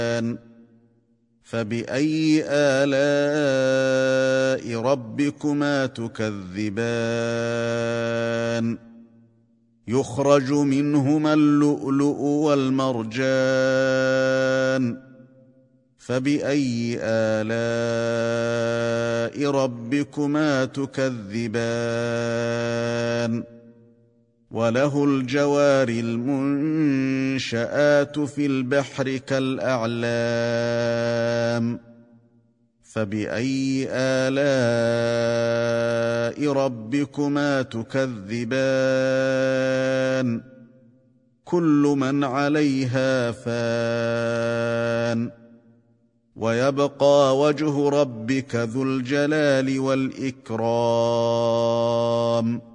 فبأي آلاء ربكما تكذبان يخرج منهما اللؤلؤ والمرجان فبأي آلاء ربكما تكذبان وله الجوار المنشآت في البحر كالأعلام فبأي آلاء ربكما تكذبان كل من عليها فان ويبقى وجه ربك ذو الجلال والإكرام